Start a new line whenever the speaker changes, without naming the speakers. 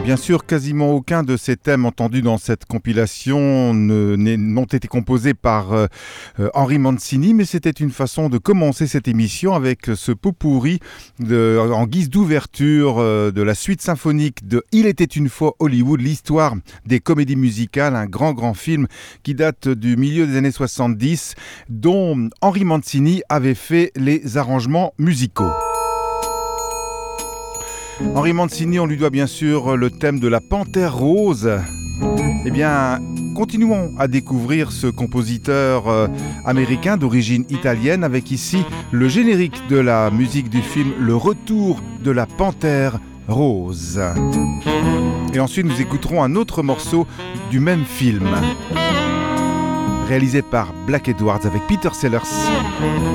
Bien sûr, quasiment aucun de ces thèmes entendus dans cette compilation n'ont été composés par Henry Mancini, mais c'était une façon de commencer cette émission avec ce pot-pourri en guise d'ouverture de la suite symphonique de Il était une fois Hollywood, l'histoire des comédies musicales, un grand film qui date du milieu des années 70, dont Henry Mancini avait fait les arrangements musicaux. Henry Mancini, on lui doit bien sûr le thème de la Panthère rose. Eh bien, continuons à découvrir ce compositeur américain d'origine italienne avec ici le générique de la musique du film Le Retour de la Panthère rose. Et ensuite, nous écouterons un autre morceau du même film, réalisé par Black Edwards avec Peter Sellers.